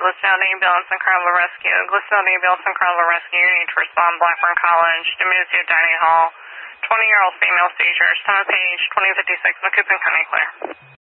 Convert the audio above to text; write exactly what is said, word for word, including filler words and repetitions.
Glisdale Ambulance and Carnival Rescue. Glisdale Ambulance and Carnival Rescue, you need to respond Blackburn College, Demusio Dining Hall, twenty-year-old female seizures, time of page twenty fifty-six, Macoupin County, clear.